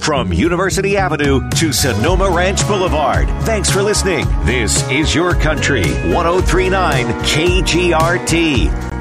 from University Avenue to Sonoma Ranch Boulevard. Thanks for listening. This is Your Country 1039 KGRT.